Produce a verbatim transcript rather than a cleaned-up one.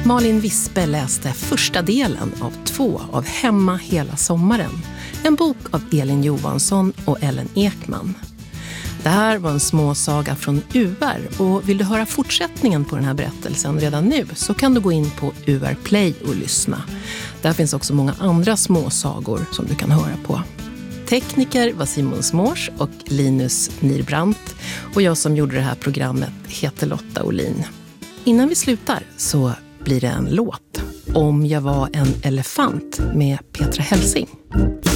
Malin Wispe läste första delen av två av Hemma hela sommaren. En bok av Elin Johansson och Ellen Ekman. Det här var en småsaga från U R och vill du höra fortsättningen på den här berättelsen redan nu så kan du gå in på U R Play och lyssna. Där finns också många andra småsagor som du kan höra på. Tekniker var Simon Smårs och Linus Nirbrandt och jag som gjorde det här programmet heter Lotta Olin. Innan vi slutar så blir det en låt. Om jag var en elefant med Petra Helsing.